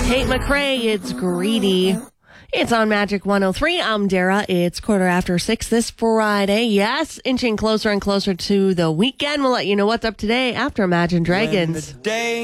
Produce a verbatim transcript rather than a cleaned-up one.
Tate McRae, it's Greedy. It's on Magic one oh three. I'm Dara. It's quarter after six this Friday. Yes, inching closer and closer to the weekend. We'll let you know what's up today after Imagine Dragons.